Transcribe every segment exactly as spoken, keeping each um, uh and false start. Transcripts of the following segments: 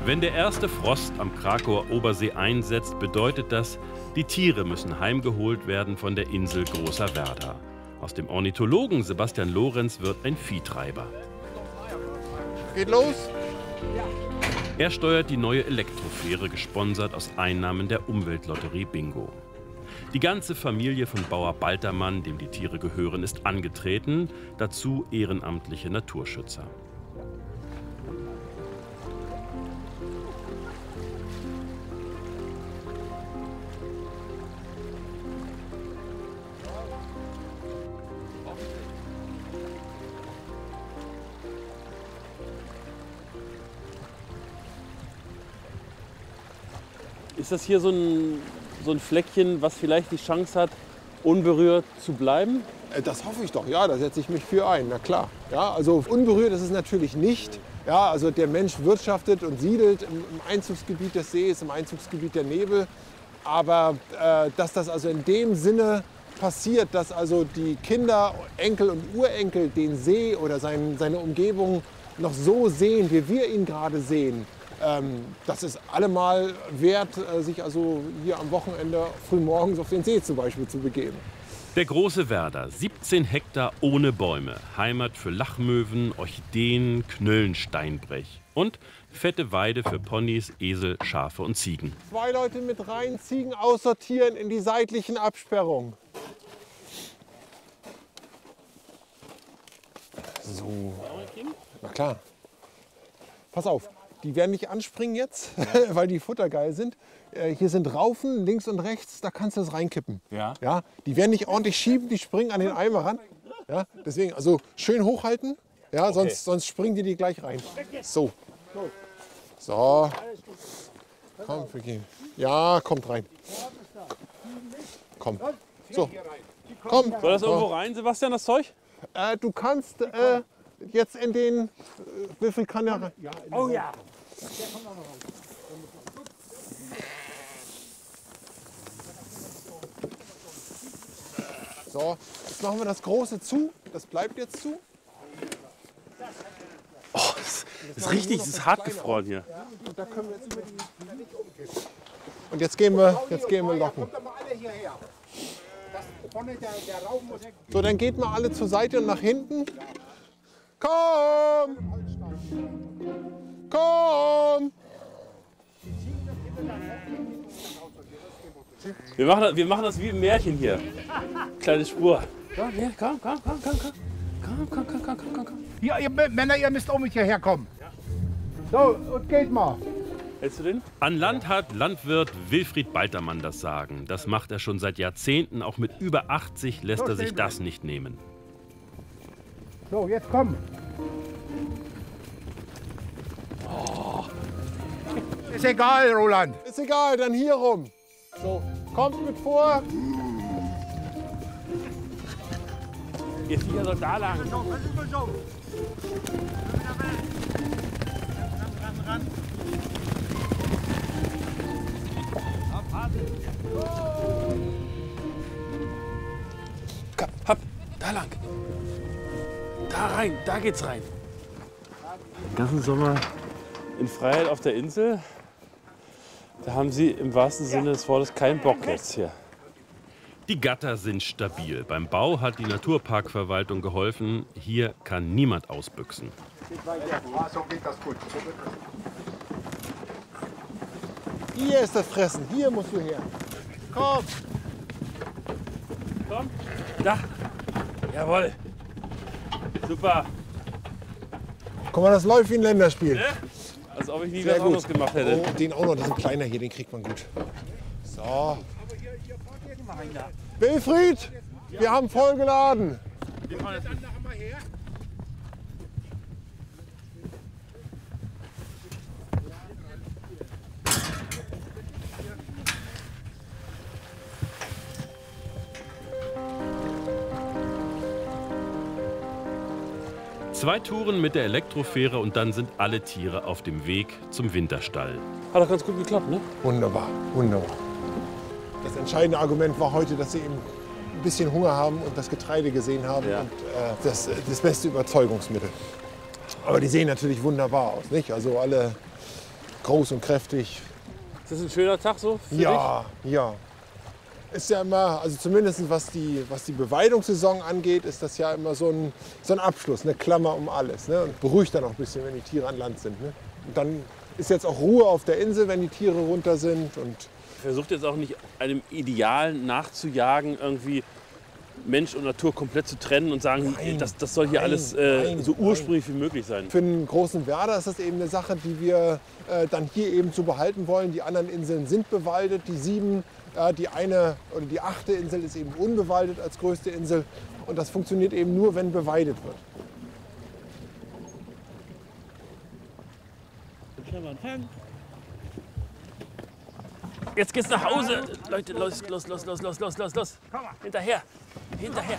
Wenn der erste Frost am Krakauer Obersee einsetzt, bedeutet das, die Tiere müssen heimgeholt werden von der Insel Großer Werder. Aus dem Ornithologen Sebastian Lorenz wird ein Viehtreiber. Geht los? Er steuert die neue Elektrofähre, gesponsert aus Einnahmen der Umweltlotterie Bingo. Die ganze Familie von Bauer Baltermann, dem die Tiere gehören, ist angetreten, dazu ehrenamtliche Naturschützer. Ist das hier so ein, so ein Fleckchen, was vielleicht die Chance hat, unberührt zu bleiben? Das hoffe ich doch, ja, da setze ich mich für ein, na klar. Ja, also unberührt ist es natürlich nicht. Ja, also der Mensch wirtschaftet und siedelt im, im Einzugsgebiet des Sees, im Einzugsgebiet der Nebel. Aber äh, dass das also in dem Sinne passiert, dass also die Kinder, Enkel und Urenkel den See oder sein, seine Umgebung noch so sehen, wie wir ihn gerade sehen, Ähm, das ist allemal wert, sich also hier am Wochenende frühmorgens auf den See zum Beispiel zu begeben. Der Große Werder, siebzehn Hektar ohne Bäume, Heimat für Lachmöwen, Orchideen, Knöllensteinbrech und fette Weide für Ponys, Esel, Schafe und Ziegen. Zwei Leute mit rein, Ziegen aussortieren in die seitlichen Absperrungen. So, na klar. Pass auf. Die werden nicht anspringen jetzt, weil die futtergeil sind. Äh, hier sind Raufen links und rechts, da kannst du es reinkippen. Ja. Ja, die werden nicht ordentlich schieben, die springen an den Eimer ran. Ja, deswegen also schön hochhalten, ja, sonst, okay. sonst springen die die gleich rein. So. So. Komm, wir gehen. Ja, kommt rein. Komm. So. Komm. Soll das irgendwo rein, Sebastian, das Zeug? Äh, du kannst äh, jetzt in den. Äh, wie viel kann er rein? Oh ja. So, jetzt machen wir das Große zu. Das bleibt jetzt zu. Oh, das ist richtig, es ist hart gefroren hier. Und, da können wir jetzt Und jetzt gehen wir, jetzt gehen wir locken. So, dann geht mal alle zur Seite und nach hinten. Komm! Komm! Wir machen, das, wir machen das wie im Märchen hier. Kleine Spur. Komm, hier, komm, komm, komm, komm, komm. Komm, komm, komm, komm, komm, komm, komm. Hier, ihr Männer, ihr müsst auch mit hierher kommen. So, und geht mal. Hältst du den? An Land hat Landwirt Wilfried Baltermann das Sagen. Das macht er schon seit Jahrzehnten. Auch mit über achtzig lässt er sich das nicht nehmen. So, jetzt komm. Oh. Ist egal, Roland. Ist egal, dann hier rum. So, kommt mit vor. Ihr Viecher soll da lang. Komm, hopp, da lang. Da rein, da geht's rein. Den ganzen Sommer in Freiheit auf der Insel. Da haben sie im wahrsten Sinne des Wortes keinen Bock jetzt hier. Die Gatter sind stabil. Beim Bau hat die Naturparkverwaltung geholfen. Hier kann niemand ausbüchsen. So geht das gut. Hier ist das Fressen. Hier musst du her. Komm. Komm. Da. Jawohl. Super. Guck mal, das läuft wie ein Länderspiel. Ne? Als ob ich nie Sehr was anderes gemacht hätte. Oh, den auch noch, das ist ein kleiner hier, den kriegt man gut. So. Wilfried, wir haben voll geladen. Zwei Touren mit der Elektrofähre und dann sind alle Tiere auf dem Weg zum Winterstall. Hat doch ganz gut geklappt, ne? Wunderbar, wunderbar. Das entscheidende Argument war heute, dass sie eben ein bisschen Hunger haben und das Getreide gesehen haben. Ja. Und äh, das, das beste Überzeugungsmittel. Aber die sehen natürlich wunderbar aus, nicht? Also alle groß und kräftig. Ist das ein schöner Tag so für Ja, ja. Ist ja immer, also zumindest was die, was die Beweidungssaison angeht, ist das ja immer so ein, so ein Abschluss, eine Klammer um alles. Ne? Und beruhigt dann auch ein bisschen, wenn die Tiere an Land sind. Ne? Und dann ist jetzt auch Ruhe auf der Insel, wenn die Tiere runter sind. Und Versucht jetzt auch nicht einem Ideal nachzujagen, irgendwie Mensch und Natur komplett zu trennen und sagen, Nein, das, das soll hier nein, alles äh, nein, so ursprünglich wie möglich sein. für einen großen Werder ist das eben eine Sache, die wir äh, dann hier eben zu behalten wollen. Die anderen Inseln sind bewaldet, die sieben, äh, die eine oder die achte Insel ist eben unbewaldet als größte Insel. Und das funktioniert eben nur, wenn beweidet wird. Jetzt geht's nach Hause. Leute, los, los, los, los, los, los, los, los. Hinterher, hinterher.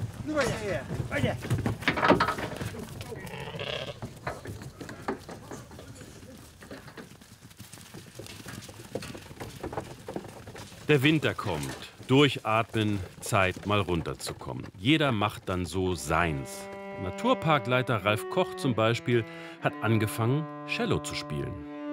Der Winter kommt. Durchatmen, Zeit mal runterzukommen. Jeder macht dann so seins. Naturparkleiter Ralf Koch zum Beispiel hat angefangen, Cello zu spielen.